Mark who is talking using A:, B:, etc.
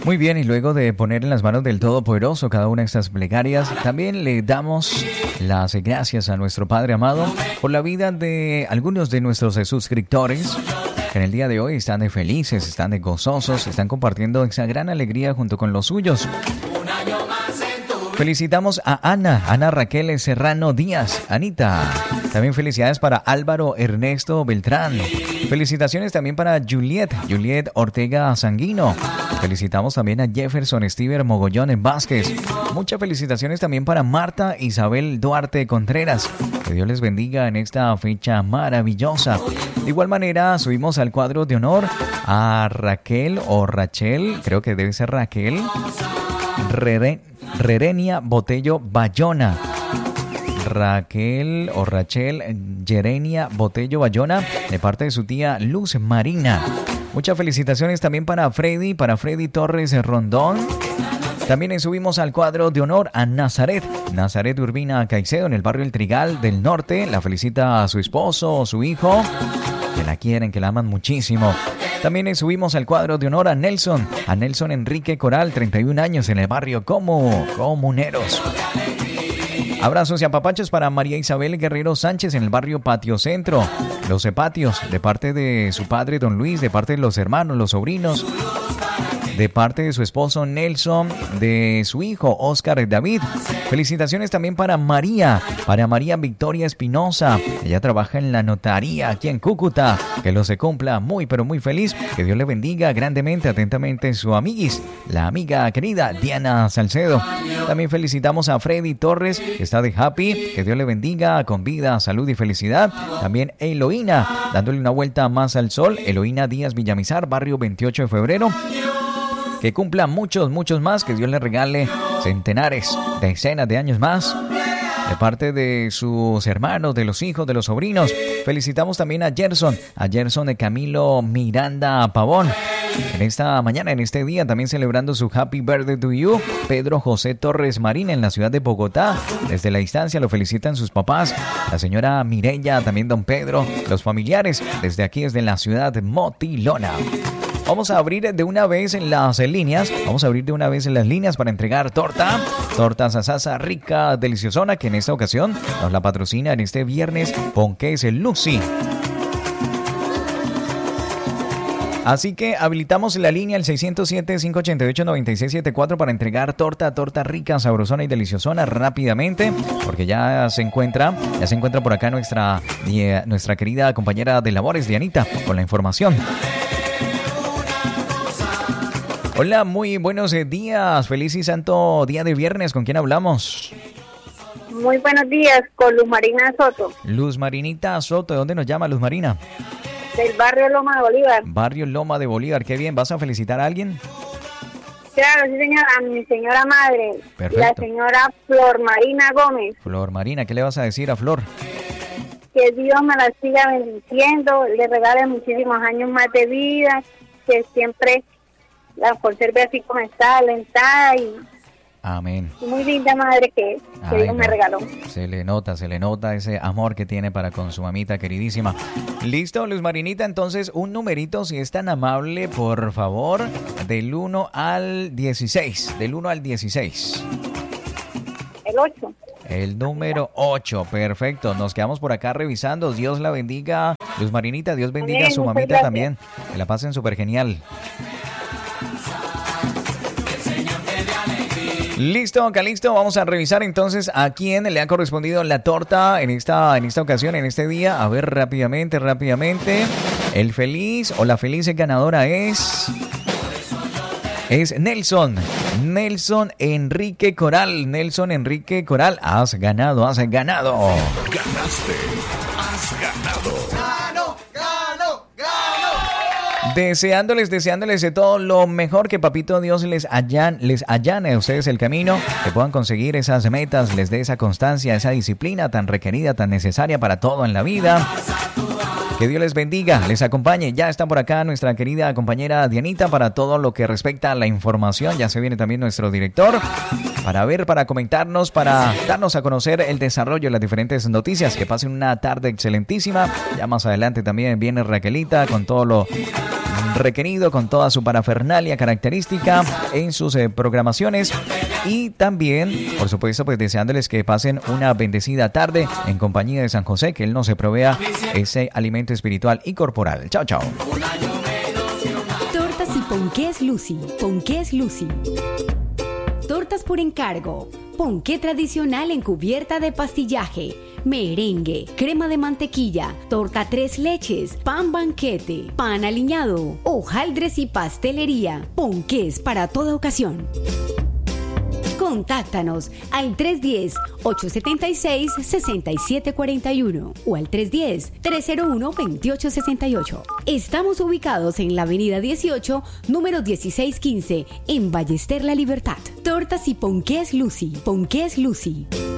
A: Muy bien, y luego de poner en las manos del Todopoderoso cada una de estas plegarias, también le damos las gracias a nuestro Padre amado por la vida de algunos de nuestros suscriptores que en el día de hoy están de felices, están de gozosos, están compartiendo esa gran alegría junto con los suyos. Felicitamos a Ana Raquel Serrano Díaz, Anita. También felicidades para Álvaro Ernesto Beltrán. Felicitaciones también para Juliet Ortega Sanguino. Felicitamos también a Jefferson Stever Mogollón Vázquez. Muchas felicitaciones también para Marta Isabel Duarte Contreras. Que Dios les bendiga en esta fecha maravillosa. De igual manera, subimos al cuadro de honor a Raquel o Rachel, creo que debe ser Raquel, Rerenia Botello Bayona. Raquel o Rachel Yerenia Botello Bayona, de parte de su tía Luz Marina. Muchas felicitaciones también para Freddy Torres Rondón. También subimos al cuadro de honor a Nazaret Urbina Caicedo, en el barrio El Trigal del Norte. La felicita a su esposo, su hijo, que la quieren, que la aman muchísimo. También subimos al cuadro de honor a Nelson Enrique Coral, 31 años, en el barrio Comuneros. Abrazos y apapachos para María Isabel Guerrero Sánchez en el barrio Patio Centro. Los Patios, de parte de su padre Don Luis, de parte de los hermanos, los sobrinos, de parte de su esposo Nelson, de su hijo Oscar David. Felicitaciones también para María Victoria Espinosa. Ella trabaja en la notaría aquí en Cúcuta. Que lo se cumpla muy pero muy feliz. Que Dios le bendiga grandemente, atentamente su amiguis, la amiga querida Diana Salcedo. También felicitamos a Freddy Torres, que está de happy. Que Dios le bendiga con vida, salud y felicidad. También Eloína, dándole una vuelta más al sol. Eloína Díaz Villamizar, barrio 28 de febrero. Que cumpla muchos más, que Dios le regale centenares, decenas de años más. De parte de sus hermanos, de los hijos, de los sobrinos. Felicitamos también a Gerson de Camilo Miranda Pavón. En esta mañana, en este día, también celebrando su Happy Birthday to You, Pedro José Torres Marín, en la ciudad de Bogotá. Desde la distancia lo felicitan sus papás, la señora Mireya, también don Pedro, los familiares, desde aquí, desde la ciudad de Motilona. Vamos a abrir de una vez en las líneas. Para entregar torta sasasa rica, deliciosona, que en esta ocasión nos la patrocina en este viernes Ponqués Lucy. Así que habilitamos la línea el 607-588-9674 para entregar torta rica, sabrosona y deliciosona rápidamente, porque ya se encuentra por acá nuestra querida compañera de labores, Dianita, con la información. Hola, muy buenos días. Feliz y santo día de viernes. ¿Con quién hablamos?
B: Muy buenos días, con Luz Marina Soto.
A: Luz Marinita Soto, ¿de dónde nos llama Luz Marina?
B: Del barrio Loma de Bolívar.
A: Barrio Loma de Bolívar, qué bien. ¿Vas a felicitar a alguien?
B: Claro, sí, señora, a mi señora madre.
A: Perfecto.
B: La señora Flor Marina Gómez.
A: Flor Marina, ¿qué le vas a decir a Flor?
B: Que Dios me la siga bendiciendo, le regale muchísimos años más de vida, que siempre la conserve así como está, alentada y
A: amén.
B: Muy linda madre que Dios me regaló.
A: Se le nota ese amor que tiene para con su mamita queridísima. Listo, Luz Marinita, entonces un numerito, si es tan amable, por favor, del 1 al 16. Del 1 al 16.
B: El 8.
A: El número 8, perfecto. Nos quedamos por acá revisando. Dios la bendiga, Luz Marinita, Dios bendiga a su mamita también. Que la pasen súper genial. Listo, Calixto, vamos a revisar entonces a quién le ha correspondido la torta en esta ocasión, en este día. A ver, rápidamente. El feliz o la feliz ganadora es Nelson Enrique Coral. Has ganado.
C: Ganaste, has ganado.
A: Deseándoles de todo lo mejor, que Papito Dios les allane a ustedes el camino, que puedan conseguir esas metas, les dé esa constancia, esa disciplina tan requerida, tan necesaria para todo en la vida. Que Dios les bendiga, les acompañe. Ya está por acá nuestra querida compañera Dianita para todo lo que respecta a la información. Ya se viene también nuestro director para comentarnos, para darnos a conocer el desarrollo de las diferentes noticias. Que pasen una tarde excelentísima. Ya más adelante también viene Raquelita con todo lo requerido con toda su parafernalia característica en sus programaciones. Y también, por supuesto, pues deseándoles que pasen una bendecida tarde en compañía de San José, que Él nos provea ese alimento espiritual y corporal. Chao, chao.
D: Tortas y ponqués Lucy. Ponqués Lucy. Tortas por encargo. Ponqué tradicional en cubierta de pastillaje, merengue, crema de mantequilla, torta 3 leches, pan banquete, pan aliñado, hojaldres y pastelería. Ponqués para toda ocasión. Contáctanos al 310-876-6741 o al 310-301-2868. Estamos ubicados en la avenida 18, número 1615, en Ballester La Libertad. Tortas y ponqués Lucy. Ponqués Lucy.